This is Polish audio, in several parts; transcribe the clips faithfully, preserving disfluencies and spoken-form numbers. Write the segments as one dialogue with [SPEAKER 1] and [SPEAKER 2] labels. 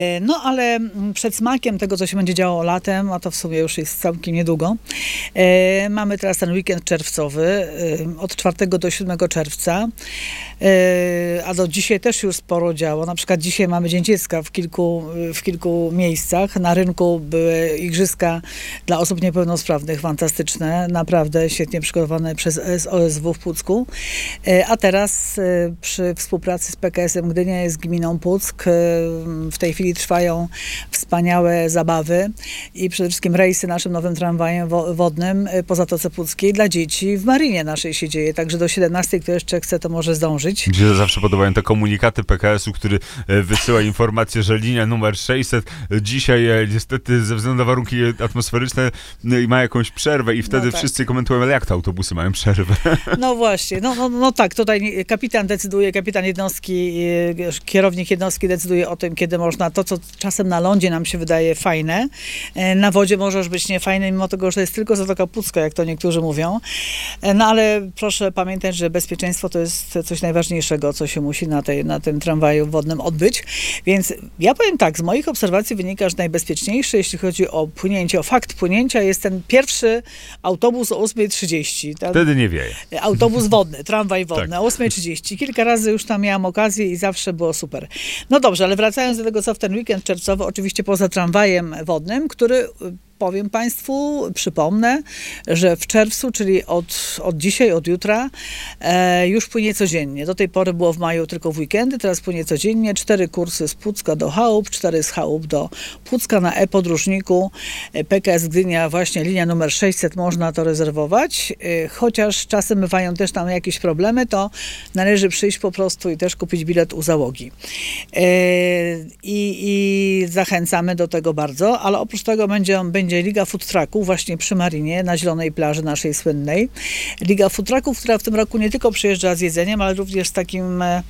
[SPEAKER 1] No ale przed smakiem tego, co się będzie działo latem, a to w sumie już jest całkiem niedługo, e, mamy teraz ten weekend czerwcowy, e, od czwartego do siódmego czerwca, e, a do dzisiaj też się już sporo działo. Na przykład dzisiaj mamy Dzień Dziecka w kilku, w kilku miejscach. Na rynku były igrzyska dla osób niepełnosprawnych, fantastyczne, naprawdę świetnie przygotowane przez S O S W w Pucku. E, a teraz e, przy współpracy z P K S-em Gdynia jest gminą Puck. E, w tej chwili trwają wspaniałe zabawy i przede wszystkim rejsy naszym nowym tramwajem wo- wodnym po Zatoce Puckiej dla dzieci w Marinie naszej się dzieje. Także do siedemnastej, kto jeszcze chce, to może zdążyć.
[SPEAKER 2] Mi się zawsze podobają te komunikaty P K S-u, który e, wysyła informację, że linia numer sześćset dzisiaj e, niestety ze względu na warunki atmosferyczne e, ma jakąś przerwę i wtedy
[SPEAKER 1] No tak.
[SPEAKER 2] wszyscy komentują, ale jak te autobusy mają przerwę?
[SPEAKER 1] No właśnie, no, no, no tak, tutaj kapitan decyduje, kapitan jednostki, e, kierownik jednostki decyduje o tym, kiedy można to, co czasem na lądzie nam się wydaje fajne, e, na wodzie może już być niefajne, mimo tego, że to jest tylko Zatoka Pucka, jak to niektórzy mówią. E, no ale proszę pamiętać, że bezpieczeństwo to jest coś najważniejszego, co się musi na, tej, na tym tramwaju wodnym odbyć. Więc ja powiem tak, z moich obserwacji wynika, że najbezpieczniejszy, jeśli chodzi o płynięcie, o fakt płynięcia, jest ten pierwszy autobus o ósma trzydzieści. Ten
[SPEAKER 2] Wtedy nie wieje.
[SPEAKER 1] autobus wodny, tramwaj wodny,
[SPEAKER 2] Tak.
[SPEAKER 1] o ósma trzydzieści. Kilka razy już tam miałam okazję i zawsze było super. No dobrze, ale wracając do tego, co w ten weekend czerwcowy, oczywiście poza tramwajem wodnym, który, powiem Państwu, przypomnę, że w czerwcu, czyli od, od dzisiaj, od jutra, e, już płynie codziennie. Do tej pory było w maju tylko w weekendy, teraz płynie codziennie. Cztery kursy z Pucka do Chałup, cztery z Chałup do Pucka na e-podróżniku. P K S Gdynia, właśnie linia numer sześćset, można to rezerwować. E, chociaż czasem bywają też tam jakieś problemy, to należy przyjść po prostu i też kupić bilet u załogi. E, i, I zachęcamy do tego bardzo, ale oprócz tego będzie, będzie Liga Food Trucków właśnie przy Marinie, na Zielonej Plaży naszej słynnej. Liga Food Trucków, która w tym roku nie tylko przyjeżdża z jedzeniem, ale również z takim e,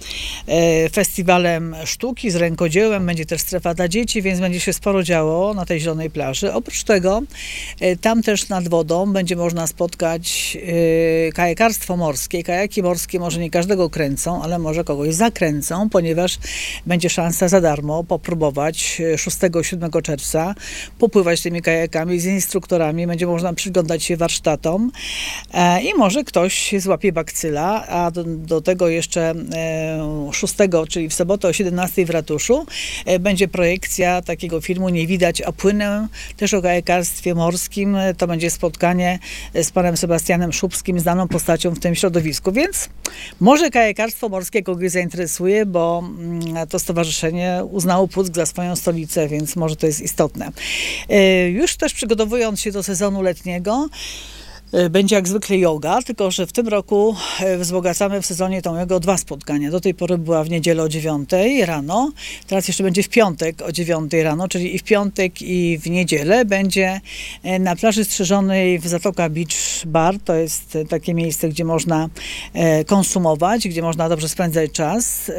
[SPEAKER 1] festiwalem sztuki, z rękodziełem. Będzie też strefa dla dzieci, więc będzie się sporo działo na tej Zielonej Plaży. Oprócz tego e, tam też nad wodą będzie można spotkać e, kajakarstwo morskie. Kajaki morskie może nie każdego kręcą, ale może kogoś zakręcą, ponieważ będzie szansa za darmo popróbować szóstego siódmego czerwca popływać tymi kajakami z instruktorami, będzie można przyglądać się warsztatom e, i może ktoś złapie bakcyla, a do, do tego jeszcze e, szóstego, czyli w sobotę o siedemnastej w ratuszu, e, będzie projekcja takiego filmu Nie widać, a płynę, też o kajakarstwie morskim. To będzie spotkanie z panem Sebastianem Szubskim, znaną postacią w tym środowisku, więc może kajakarstwo morskie kogoś zainteresuje, bo mm, to stowarzyszenie uznało Puck za swoją stolicę, więc może to jest istotne. E, już też przygotowując się do sezonu letniego, będzie jak zwykle yoga, tylko że w tym roku wzbogacamy w sezonie tą jogę o dwa spotkania. Do tej pory była w niedzielę o dziewiątej rano, teraz jeszcze będzie w piątek o dziewiątej rano, czyli i w piątek i w niedzielę będzie na plaży strzeżonej w Zatoka Beach Bar. To jest takie miejsce, gdzie można konsumować, gdzie można dobrze spędzać czas.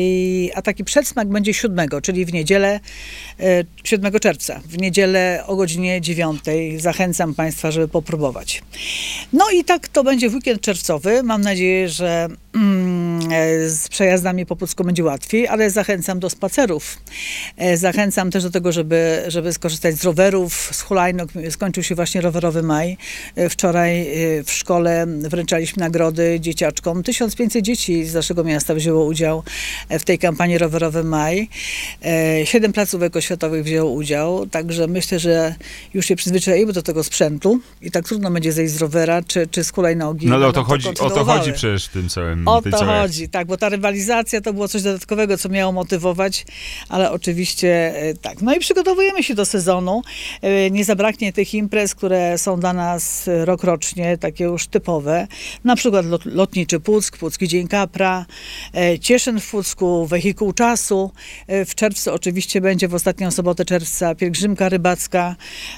[SPEAKER 1] A taki przedsmak będzie siódmego, czyli w niedzielę siódmego czerwca. W niedzielę o godzinie dziewiątej. Zachęcam Państwa, żeby popróbować. No i tak to będzie weekend czerwcowy. Mam nadzieję, że mm, z przejazdami po Pucku będzie łatwiej, ale zachęcam do spacerów. Zachęcam też do tego, żeby, żeby skorzystać z rowerów, z hulajnóg. Skończył się właśnie rowerowy maj. Wczoraj w szkole wręczaliśmy nagrody dzieciaczkom. tysiąc pięćset dzieci z naszego miasta wzięło udział w tej kampanii Rowerowy Maj. Siedem placówek oświatowych wzięło udział, także myślę, że już się przyzwyczaimy do tego sprzętu i tak trudno będzie zejść z rowera czy, czy z hulajnogi.
[SPEAKER 2] No ale o to chodzi, o to chodzi przecież w tym całym...
[SPEAKER 1] O
[SPEAKER 2] tej
[SPEAKER 1] to
[SPEAKER 2] całej...
[SPEAKER 1] chodzi, tak, bo ta rywalizacja to było coś dodatkowego, co miało motywować, ale oczywiście tak. No i przygotowujemy się do sezonu. Nie zabraknie tych imprez, które są dla nas rokrocznie, takie już typowe. Na przykład lot, Lotniczy Puck, Pucki Dzień Kapra, Cieszyn w Pucku, Wehikuł Czasu. W czerwcu oczywiście będzie w ostatnią sobotę czerwca pielgrzymka rybacka,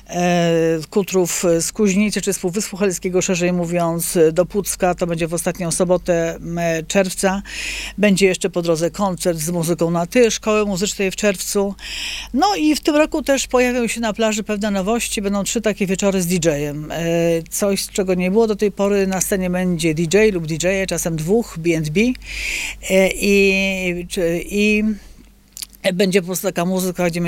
[SPEAKER 1] Kutrów z Kuźnicy, czy z Półwyspu Helskiego, szerzej mówiąc, do Pucka. To będzie w ostatnią sobotę czerwca. Będzie jeszcze po drodze koncert z muzyką na ty, szkoły muzycznej w czerwcu. No i w tym roku też pojawią się na plaży pewne nowości. Będą trzy takie wieczory z didżejem. Coś, czego nie było do tej pory. Na scenie będzie D J lub D J, czasem dwóch, B and B. I, i będzie po prostu taka muzyka, gdzie